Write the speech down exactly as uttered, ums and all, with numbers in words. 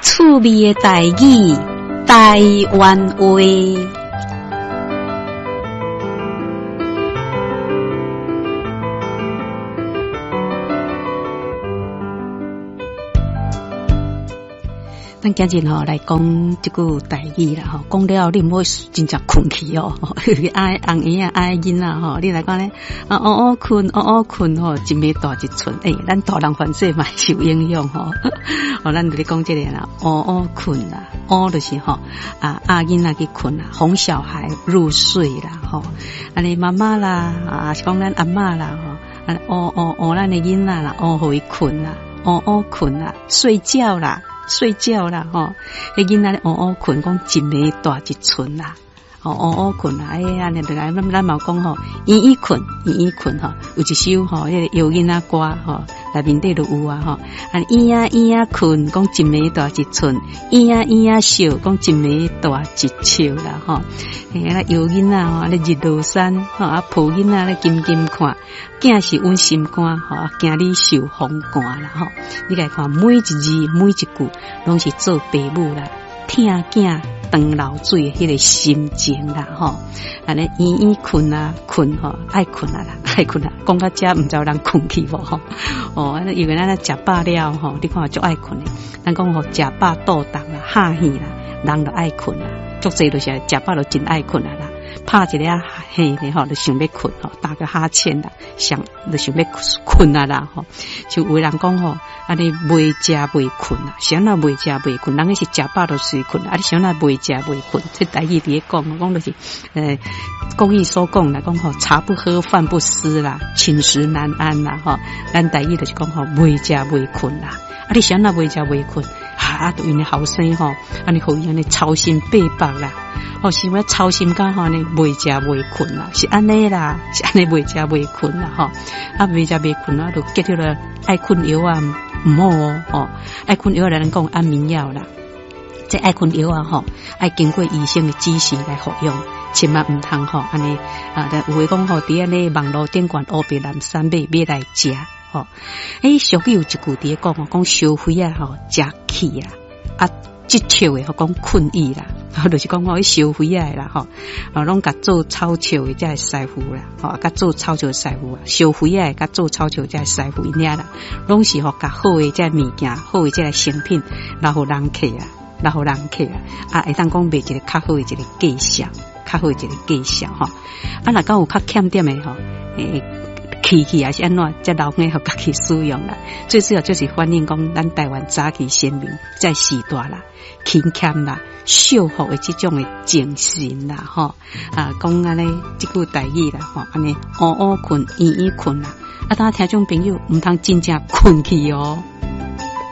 趣味的台语，台湾话。咱今日吼来讲这句台语啦吼，讲了你唔好真正困去哦，爱红婴啊爱囡仔吼，你来讲咧啊哦哦困哦哦困吼，一暝大一寸，诶、欸，咱大人凡事嘛受影响吼，哦，咱就咧讲这个啦，哦哦困啦，哦就是吼啊啊囡仔去困啦，哄小孩入睡啦吼，安尼妈妈啦啊是讲咱阿嬷啦吼，啊哦哦哦咱的囡仔啦，哦互伊困啦，哦哦困啦，睡觉啦。睡觉啦吼，迄囡仔咧嗷嗷困，讲一暝大一寸啦，哦嗷嗷困啦，哎呀，你来咱咱嘛讲吼，圆圆困，圆圆困吼，有一首吼，迄个摇囡仔歌吼，内面底都有啊吼，啊圆呀圆呀困，讲一暝大一寸，圆呀圆呀笑，讲一暝大一笑啦吼，嘿啦摇囡仔吼，咧日落山吼，啊抱囡仔咧金金看。囝是阮心肝吼，囝你受风寒啦吼。你来看每一字每一句，拢是做爸母啦，听囝当流水迄个心情啦吼。安尼圆圆困啊困吼，爱困啊啦，爱困啊。讲到遮，唔知有人困去无吼？哦，因为咱咧食饱了吼，你看就爱困诶。咱讲吼，食饱肚重啦，哈气啦，人就爱困啦。足济就是食饱就真爱困啊啦。拍一个啊嘿咧吼，就想要困吼，打个哈欠啦，想就想要困啊啦吼。就有人讲吼，啊你未食未困啊，想那未食未困，人个是食饱就睡困，啊你想那未食未困，这台语伫讲，讲就是诶，古语所讲啦，讲吼茶不喝饭不思啦，寝食难安啦吼。咱台语就是讲吼未食未困啦，啊你想那未食未困，啊都因为后生吼，啊你互伊安尼操心八百啦。哦，是要操心干吼呢？未食未困啦，是安尼啦，是安尼未食未困啦吼。啊，未食未困啦，就结着了爱困药啊，唔好哦，哦，爱困药来人讲安眠药啦。这爱困药啊吼，爱经过医生的指示来服用，千万唔通吼安尼啊！有诶讲吼，伫安尼网络顶管乌白蓝山买买来食吼。诶，俗语有一句伫讲吼，讲烧灰啊吼，食气啊啊。即笑诶，吼讲困意啦，吼就是讲吼，迄烧灰啊啦，吼，啊拢甲做草笑诶，才会师傅啦，吼，甲做草笑师傅啊，烧灰啊，甲做草笑才会师傅因遐啦，拢是吼甲好诶，即物件，好诶，即个成品，然后人客啊，然后人客啊，啊会当讲卖一个较好诶一个价钱，较好诶一个价钱吼，啊若讲有较欠点诶吼，诶。气气还是安怎，才留给互家己使用啦。最主要就是反映讲，咱台湾早期先民在时代啦、勤俭啦、守护的这种的精神啦，吼啊，讲安尼这句台语啦，吼安尼嗷嗷困、圆圆困啦，啊，大家听众朋友唔通真正困去哦。